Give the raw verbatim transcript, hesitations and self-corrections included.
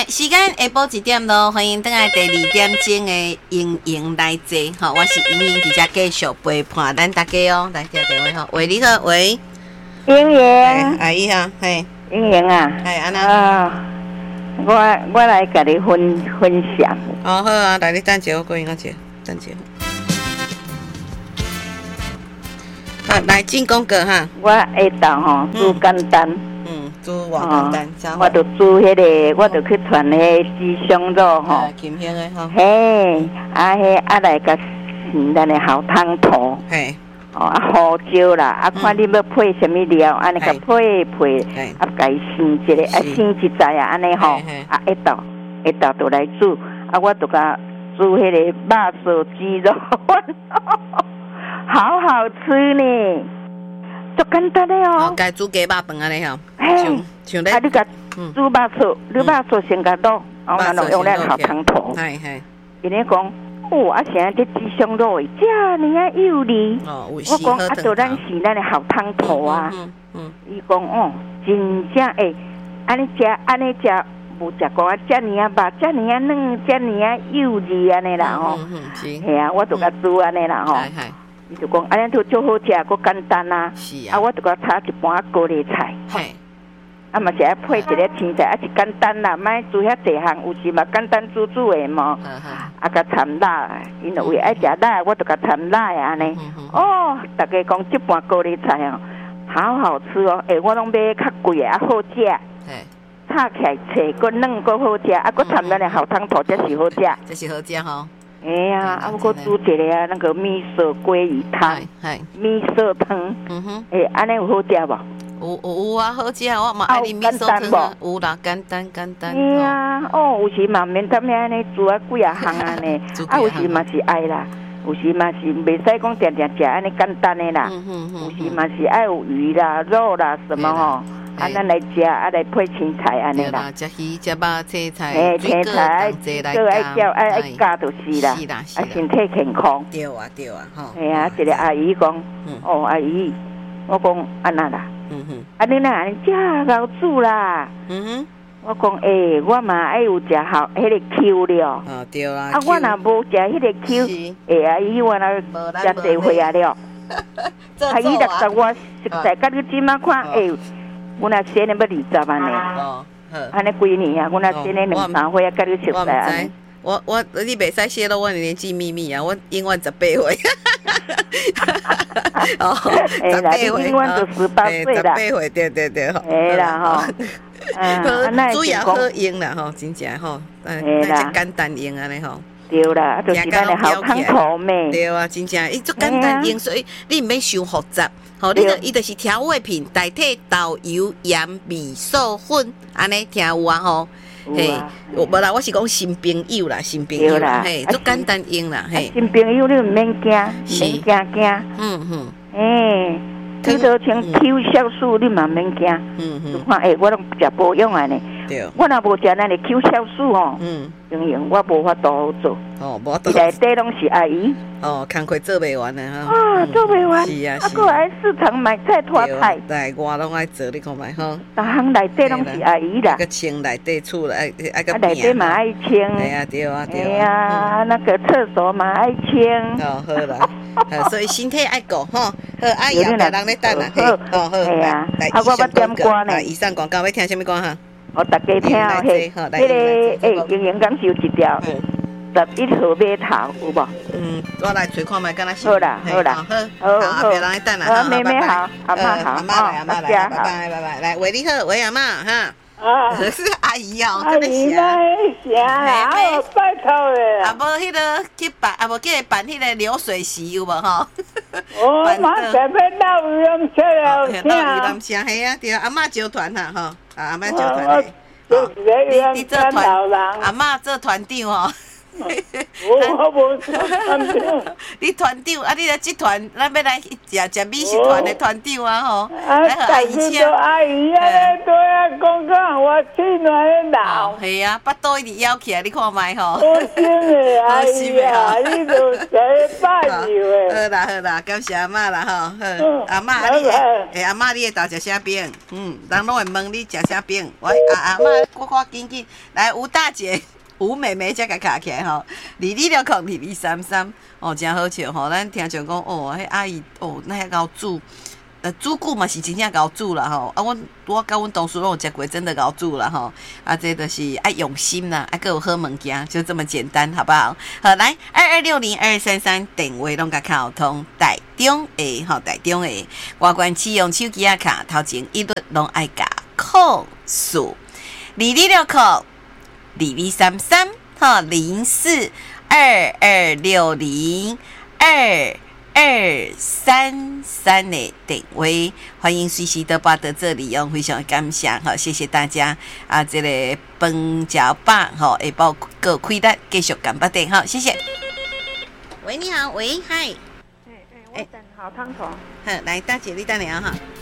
时间下晡一点咯，欢迎登来第二点钟的莹莹来坐，吼，我是莹莹，直接继续陪伴咱大家哦。来听电话吼，喂，你好，喂， 莹莹， 阿姨哈，嘿， 莹莹啊， 嘿，安那？ 啊，我我来甲你分分享。 哦，好啊，来你等者，我过应该者，等者。啊，来进讲个哈。 我下昼吼煮简单。 嗯，煮偌简单，啥？ 我著煮迄个，我著去传迄鸡胸肉吼， 金香的吼。 嘿，啊迄啊来甲是咱的好汤头。 嘿。 哦，啊胡椒啦，啊看你要配什么料，安尼甲配配，啊甲伊生一个，啊生一载啊，安尼吼，啊下昼下昼著来煮，啊我著甲煮迄个肉酥鸡肉，好好吃呢。足简单的哦， 该煮鸡肉饭安尼吼， 像像咧，啊你甲煮肉臊，你肉臊先甲卤，然后然后用咧好汤头， 系系， 伊咧讲，哦，啊现在这鸡胸肉诶，遮尼啊油腻，我讲啊，就咱是咱诶好汤头啊，嗯，伊讲哦，真正诶，安尼食安尼食，无食过啊，遮尼啊肉，遮尼啊嫩，遮尼啊油腻安尼啦吼，系啊，我就甲煮安尼啦吼。伊就讲，安尼都足好食，佮简单啊！是啊，啊，我就甲炒一盘高丽菜，嘿，啊嘛是爱配一个青菜，啊是简单啦，莫煮遐济项，有时嘛简单煮煮的嘛，啊甲掺辣，因为爱食辣，我就甲掺辣啊安尼。哦，大家讲这盘高丽菜哦，好好吃哦，诶，我拢买较贵的，啊好食，炒起来脆，佮嫩佮好食，啊佮掺咱的好汤头，才是好食， 这是好食吼。 哎呀，啊，我搁煮一个啊，那个米色鲑鱼汤，米色汤，嗯哼，哎，安尼有好食无？ 有有有啊，好食，我嘛爱啉米色汤啊，有啦，简单简单。 哎呀，哦，有时嘛免踮遐安尼煮啊几啊项安尼，啊，有时嘛是爱啦，有时嘛是袂使讲定定食安尼简单的啦，有时嘛是爱有鱼啦、肉啦什么吼。啊，咱来食，啊来配青菜安尼啦， 食鱼、食肉、青菜， 诶，青菜爱个爱叫爱爱加就是啦， 是啦， 啊身体健康。 对啊，对啊，吼。 系啊，一个阿姨讲，哦，阿姨，我讲安那啦，嗯哼，啊你哪安遮熬煮啦？嗯哼，我讲诶，我嘛爱有食好迄个 Q 了， 哦对啦， 啊我若无食迄个 Q，诶阿姨我若食地岁啊了，阿姨六十我实在，甲你即马看诶。我那生了要二十万呢，安尼几年啊？我那生了两三岁啊，甲你熟悉安尼。 我我你袂使泄露我的年纪秘密啊！我永远十八岁。 哦，十八岁，永远就十八岁啦。 十八岁，对对对，吼。 哎啦吼， 好，主要好用啦吼，真正吼，哎啦，简单用安尼吼。 对啦，就是咱的好汤头咩。 对啊，真正伊足简单用，所以你唔免伤复杂。吼，你著伊著是调味品，代替豆油、盐、米、素、粉，安尼听有啊吼。嘿，无啦，我是讲新朋友啦，新朋友啦，嘿，足简单用啦，嘿。 新朋友你唔免惊，免惊惊。嗯哼。诶，你都像 Q 酵素，你嘛免惊。嗯哼。就看诶，我拢食保养安尼。对。我若无食咱的 Q 酵素吼，嗯，营养我无法度好做。哦，无法度。内底拢是阿姨。 哦，工课做袂完的哈。 啊，做袂完。 是啊，是。 啊，搁来市场买菜拖菜。 对，我拢爱做，你看卖吼。 逐项内底拢是阿姨啦。 个清内底厝来，爱个。 啊，内底嘛爱清。 哎呀，对啊，对啊。 哎呀，那个厕所嘛爱清。 哦，好啦，所以身体爱顾吼。好，阿姨后壁人咧等啦，嘿。哦，好。 哎呀，啊，我要点歌呢。 以上广告要听什么歌哈？ 我大家听哦，嘿，迄个诶，营养感受一条，十一号码头有无？ 嗯，我来找看卖，敢若是。 好啦，好啦， 好，好，好，别人来等啦， 好，妹妹好，阿妈好， 阿妈来，阿妈来，拜拜，拜拜，来，喂，你好，喂，阿妈哈。啊，是阿姨哦， 阿姨来写啊，我拜托诶。 啊，无迄个去办，啊，无叫伊办迄个流水席有无吼？ 我马上要闹鱼龙车了， 闹鱼龙车系啊，对啊，阿嬷招团啦吼，啊，阿嬷招团诶。 你你做团， 阿嬷做团长吼。 我无团长， 你团长啊？你来集团，咱要来食食美食团的团长啊吼！ 啊，大家都阿姨啊，对啊，讲讲我去暖老。 系啊，巴肚一直摇起来，你看卖吼。 好心的阿姨啊，你都在拜年好啦好啦，感谢阿嬷啦吼。阿嬷，你诶阿嬷，你会豆食啥饼？嗯，人拢会问你食啥饼。我阿阿嬷，我看紧紧来吴大姐。吴妹妹才甲卡起来吼，二二六空二二三三哦，真好笑吼！咱听讲讲哦，迄阿姨哦，那遐熬煮，呃，煮久嘛是真正熬煮啦吼。啊，阮我甲阮同事拢有食过，真的熬煮啦吼。啊，这就是爱用心啦，啊，还有好物件，就这么简单，好不好？好，来二二六零二三三电话拢甲敲通，台中诶，吼，台中诶，外观启用手机啊卡，头前一律拢爱甲控诉二二六空。二二三三哈零四二二六零二二三三的电话，欢迎随时都拨到这里哦，非常感谢哈，谢谢大家啊！这个饭食饱哈，下晡各开单继续干巴点哈，谢谢。喂，你好，喂，嗨， 哎哎，我等好汤头。 好，来大姐，你等下哈。